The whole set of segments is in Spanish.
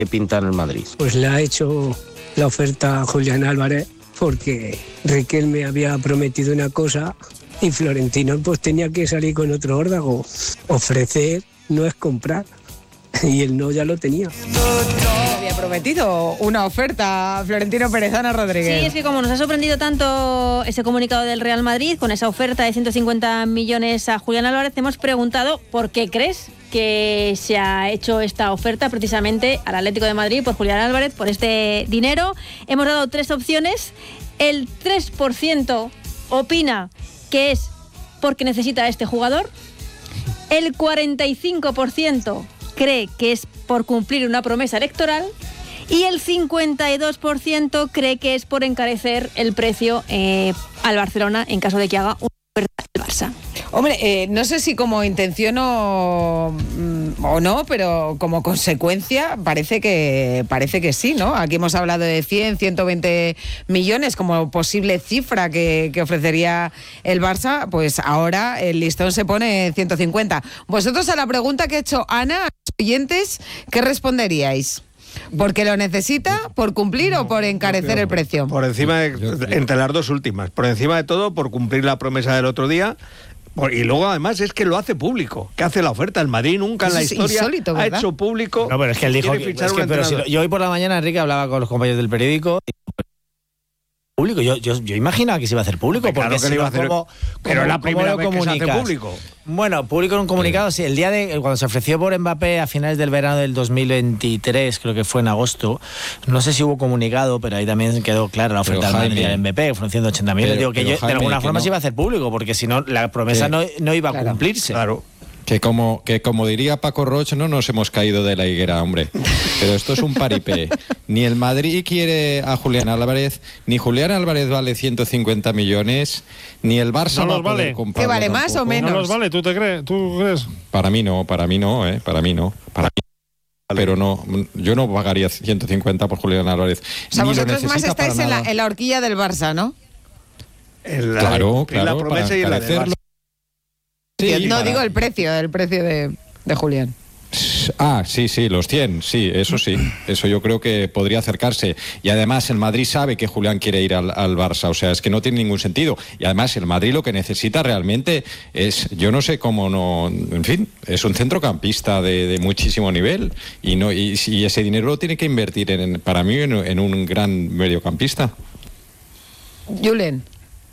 que pinta en el Madrid. Pues le ha hecho la oferta a Julián Álvarez porque Riquelme había prometido una cosa y Florentino pues tenía que salir con otro órdago. Ofrecer no es comprar y él no ya lo tenía. Había prometido una oferta Florentino Pérez. Ana Rodríguez. Sí, es que como nos ha sorprendido tanto ese comunicado del Real Madrid con esa oferta de 150 millones a Julián Álvarez, hemos preguntado por qué crees que se ha hecho esta oferta precisamente al Atlético de Madrid por Julián Álvarez, por este dinero. Hemos dado 3 opciones. El 3% opina que es porque necesita a este jugador. El 45% cree que es por cumplir una promesa electoral. Y el 52% cree que es por encarecer el precio al Barcelona en caso de que haga una oferta al Barça. Hombre, no sé si como intención o no, pero como consecuencia parece que sí, ¿no? Aquí hemos hablado de 100, 120 millones como posible cifra que ofrecería el Barça, pues ahora el listón se pone en 150. Vosotros a la pregunta que ha hecho Ana, a los oyentes, ¿qué responderíais? ¿Porque lo necesita, por cumplir o por encarecer el precio? Por encima entre las dos últimas. Por encima de todo, por cumplir la promesa del otro día. Y luego además es que lo hace público, que hace la oferta. El Madrid nunca en la historia insólito, ha hecho público. No, pero es que él dijo yo hoy por la mañana, Enrique, hablaba con los compañeros del periódico. Público, yo imaginaba que se iba a hacer público, porque claro que lo iba a hacer, pero la primera vez que se hace público. Bueno, público en un comunicado, sí. El día de cuando se ofreció por Mbappé a finales del verano del 2023, creo que fue en agosto, no sé si hubo comunicado, pero ahí también quedó clara la oferta de Mbappé, fueron 180 millones. Digo que de alguna forma se iba a hacer público, porque si no, la promesa no iba a cumplirse. Claro. Que como diría Paco Roch, no nos hemos caído de la higuera, hombre. Pero esto es un paripé. Ni el Madrid quiere a Julián Álvarez, ni Julián Álvarez vale 150 millones, ni el Barça no los vale. ¿Qué vale más o menos? No los vale, ¿tú crees? Para mí no. Pero no, yo no pagaría 150 por Julián Álvarez. O sea, vosotros más estáis en la horquilla del Barça, ¿no? Claro. La promesa y la del Barça. Sí, no digo el precio de Julián. Ah, sí, los 100, sí, eso yo creo que podría acercarse. Y además el Madrid sabe que Julián quiere ir al Barça, o sea, es que no tiene ningún sentido. Y además el Madrid lo que necesita realmente es, yo no sé cómo no, en fin, es un centrocampista de muchísimo nivel y ese dinero lo tiene que invertir para mí en un gran mediocampista. Julen.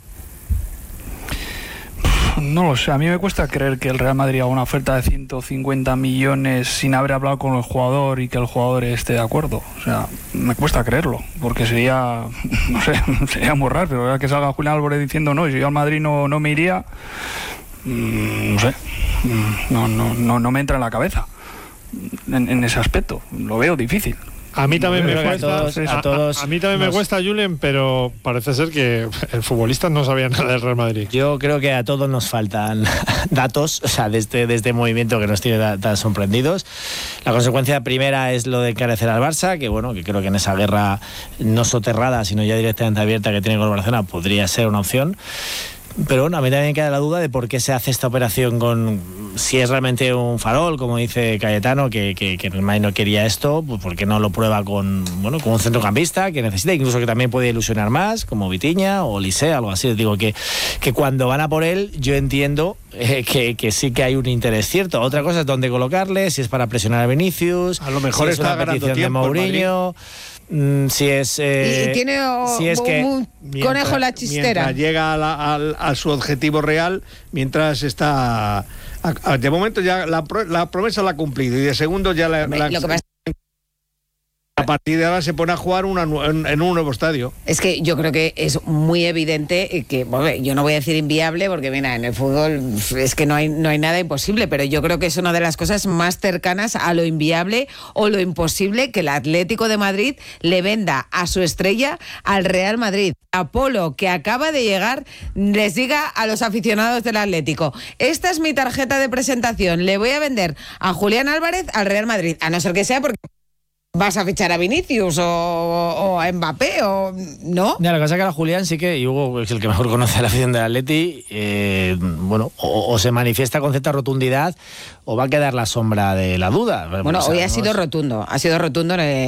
No lo sé, a mí me cuesta creer que el Real Madrid haga una oferta de 150 millones sin haber hablado con el jugador y que el jugador esté de acuerdo. O sea, me cuesta creerlo, porque sería muy raro, pero ahora que salga Julián Álvarez diciendo no, y si yo al Madrid no me iría, no sé, no me entra en la cabeza en ese aspecto, lo veo difícil. A mí también me cuesta, a mí también me cuesta, Julen, pero parece ser que el futbolista no sabía nada del Real Madrid. Yo creo que a todos nos faltan datos, o sea, de este movimiento que nos tiene tan sorprendidos. La consecuencia primera es lo de encarecer al Barça, que bueno, que creo que en esa guerra no soterrada, sino ya directamente abierta que tiene con el Barcelona, podría ser una opción. Pero bueno, a mí también queda la duda de por qué se hace esta operación si es realmente un farol, como dice Cayetano, que el Madrid no quería esto, pues por qué no lo prueba con un centrocampista que necesita, incluso que también puede ilusionar más, como Vitinha o Lisea, algo así. Les digo que cuando van a por él, yo entiendo que sí que hay un interés cierto. Otra cosa es dónde colocarle, si es para presionar a Vinicius, a lo mejor si está es una petición de Mourinho. Si es y tiene un conejo en la chistera. Mientras llega a su objetivo real, mientras está de momento ya la promesa la ha cumplido y de segundo ya a partir de ahora se pone a jugar en un nuevo estadio. Es que yo creo que es muy evidente que, bueno, yo no voy a decir inviable porque mira, en el fútbol es que no hay nada imposible, pero yo creo que es una de las cosas más cercanas a lo inviable o lo imposible que el Atlético de Madrid le venda a su estrella al Real Madrid. Apolo, que acaba de llegar, les diga a los aficionados del Atlético: esta es mi tarjeta de presentación, le voy a vender a Julián Álvarez al Real Madrid, a no ser que sea porque vas a fichar a Vinicius o a Mbappé, o ¿no? Ya, lo que pasa es que ahora Julián sí que, y Hugo es el que mejor conoce la afición del Atleti, bueno, o se manifiesta con cierta rotundidad o va a quedar la sombra de la duda. Bueno, hoy ha sido rotundo en